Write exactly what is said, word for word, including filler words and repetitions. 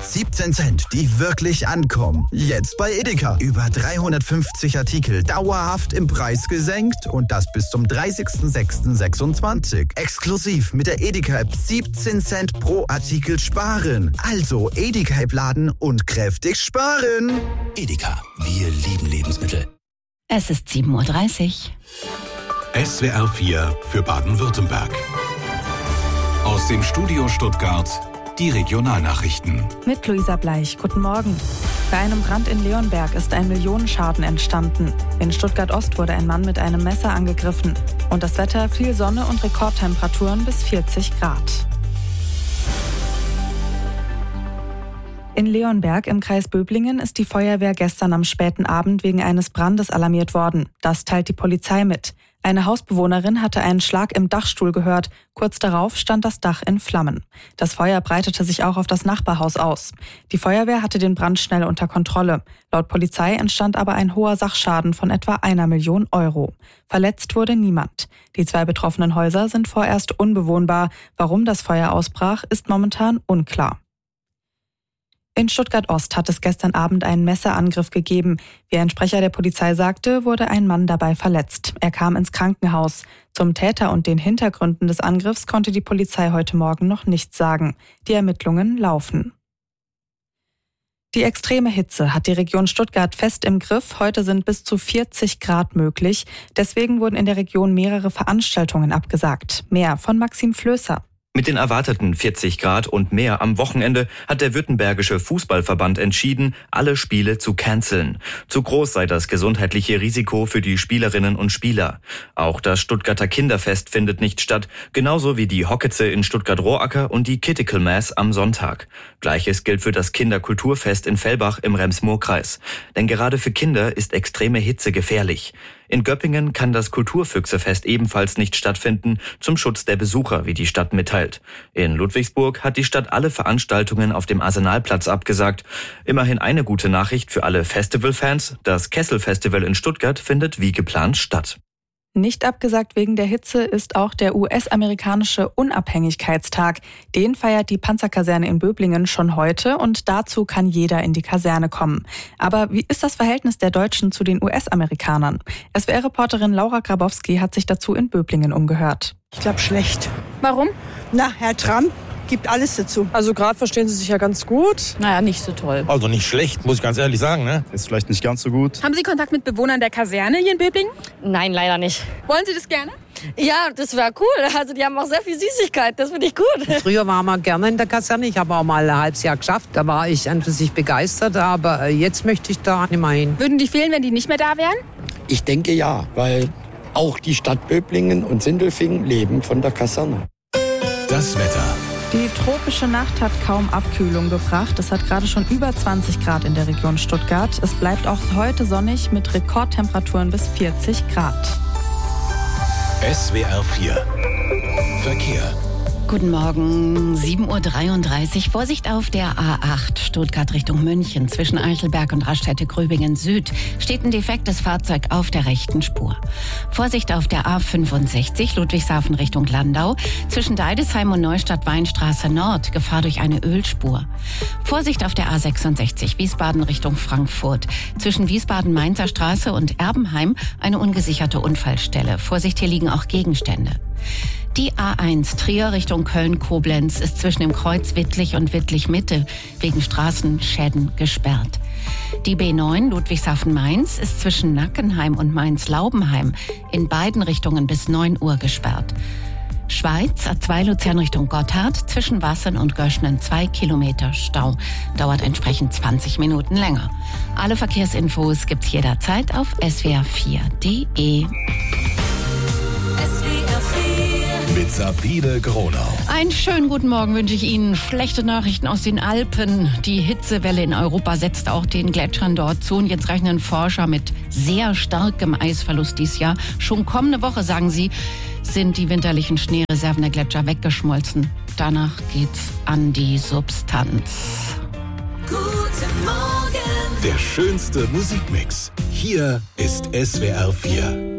siebzehn Cent, die wirklich ankommen. Jetzt bei Edeka. Über dreihundertfünfzig Artikel dauerhaft im Preis gesenkt und das bis zum dreißigsten sechsten sechsundzwanzig. Exklusiv mit der Edeka-App siebzehn Cent pro Artikel sparen. Also Edeka-App laden und kräftig sparen. Edeka, wir lieben Lebensmittel. Es ist sieben Uhr dreißig. S W R vier für Baden-Württemberg. Aus dem Studio Stuttgart die Regionalnachrichten. Mit Luisa Bleich, guten Morgen. Bei einem Brand in Leonberg ist ein Millionenschaden entstanden. In Stuttgart-Ost wurde ein Mann mit einem Messer angegriffen. Und das Wetter, viel Sonne und Rekordtemperaturen bis vierzig Grad. In Leonberg im Kreis Böblingen ist die Feuerwehr gestern am späten Abend wegen eines Brandes alarmiert worden. Das teilt die Polizei mit. Eine Hausbewohnerin hatte einen Schlag im Dachstuhl gehört. Kurz darauf stand das Dach in Flammen. Das Feuer breitete sich auch auf das Nachbarhaus aus. Die Feuerwehr hatte den Brand schnell unter Kontrolle. Laut Polizei entstand aber ein hoher Sachschaden von etwa einer Million Euro. Verletzt wurde niemand. Die zwei betroffenen Häuser sind vorerst unbewohnbar. Warum das Feuer ausbrach, ist momentan unklar. In Stuttgart-Ost hat es gestern Abend einen Messerangriff gegeben. Wie ein Sprecher der Polizei sagte, wurde ein Mann dabei verletzt. Er kam ins Krankenhaus. Zum Täter und den Hintergründen des Angriffs konnte die Polizei heute Morgen noch nichts sagen. Die Ermittlungen laufen. Die extreme Hitze hat die Region Stuttgart fest im Griff. Heute sind bis zu vierzig Grad möglich. Deswegen wurden in der Region mehrere Veranstaltungen abgesagt. Mehr von Maxim Flößer. Mit den erwarteten vierzig Grad und mehr am Wochenende hat der Württembergische Fußballverband entschieden, alle Spiele zu canceln. Zu groß sei das gesundheitliche Risiko für die Spielerinnen und Spieler. Auch das Stuttgarter Kinderfest findet nicht statt, genauso wie die Hocketze in Stuttgart-Roacker und die Critical Mass am Sonntag. Gleiches gilt für das Kinderkulturfest in Fellbach im Rems-Murr-Kreis. Denn gerade für Kinder ist extreme Hitze gefährlich. In Göppingen kann das Kulturfüchsefest ebenfalls nicht stattfinden, zum Schutz der Besucher, wie die Stadt mitteilt. In Ludwigsburg hat die Stadt alle Veranstaltungen auf dem Arsenalplatz abgesagt. Immerhin eine gute Nachricht für alle Festivalfans: Das Kessel-Festival in Stuttgart findet wie geplant statt. Nicht abgesagt wegen der Hitze ist auch der U S-amerikanische Unabhängigkeitstag. Den feiert die Panzerkaserne in Böblingen schon heute und dazu kann jeder in die Kaserne kommen. Aber wie ist das Verhältnis der Deutschen zu den U S-Amerikanern? S W R-Reporterin Laura Grabowski hat sich dazu in Böblingen umgehört. Ich glaube schlecht. Warum? Na, Herr Trump gibt alles dazu. Also gerade verstehen sie sich ja ganz gut. Naja, nicht so toll. Also nicht schlecht, muss ich ganz ehrlich sagen. Ne? Ist vielleicht nicht ganz so gut. Haben Sie Kontakt mit Bewohnern der Kaserne hier in Böblingen? Nein, leider nicht. Wollen Sie das gerne? Ja, das wäre cool. Also die haben auch sehr viel Süßigkeit. Das finde ich gut. Früher waren wir gerne in der Kaserne. Ich habe auch mal ein halbes Jahr geschafft. Da war ich an für sich begeistert. Aber jetzt möchte ich da nicht mehr hin. Würden die fehlen, wenn die nicht mehr da wären? Ich denke ja, weil auch die Stadt Böblingen und Sindelfingen leben von der Kaserne. Das Wetter. Die tropische Nacht hat kaum Abkühlung gebracht. Es hat gerade schon über zwanzig Grad in der Region Stuttgart. Es bleibt auch heute sonnig mit Rekordtemperaturen bis vierzig Grad. S W R vier Verkehr. Guten Morgen, sieben Uhr dreiunddreißig. Vorsicht auf der A acht, Stuttgart Richtung München. Zwischen Eichelberg und Raststätte-Gröbingen Süd steht ein defektes Fahrzeug auf der rechten Spur. Vorsicht auf der A fünfundsechzig, Ludwigshafen Richtung Landau. Zwischen Deidesheim und Neustadt-Weinstraße Nord, Gefahr durch eine Ölspur. Vorsicht auf der A sechsundsechzig, Wiesbaden Richtung Frankfurt. Zwischen Wiesbaden-Mainzer Straße und Erbenheim eine ungesicherte Unfallstelle. Vorsicht, hier liegen auch Gegenstände. Die A eins Trier Richtung Köln-Koblenz ist zwischen dem Kreuz Wittlich und Wittlich-Mitte wegen Straßenschäden gesperrt. Die B neun Ludwigshafen-Mainz ist zwischen Nackenheim und Mainz-Laubenheim in beiden Richtungen bis neun Uhr gesperrt. Schweiz, A zwei Luzern Richtung Gotthard, zwischen Wassen und Göschnen zwei Kilometer Stau. Dauert entsprechend zwanzig Minuten länger. Alle Verkehrsinfos gibt's jederzeit auf S W R vier punkt de. Mit Sabine Gronau. Einen schönen guten Morgen wünsche ich Ihnen. Schlechte Nachrichten aus den Alpen. Die Hitzewelle in Europa setzt auch den Gletschern dort zu. Und jetzt rechnen Forscher mit sehr starkem Eisverlust dieses Jahr. Schon kommende Woche, sagen sie, sind die winterlichen Schneereserven der Gletscher weggeschmolzen. Danach geht's an die Substanz. Guten Morgen. Der schönste Musikmix. Hier ist S W R vier.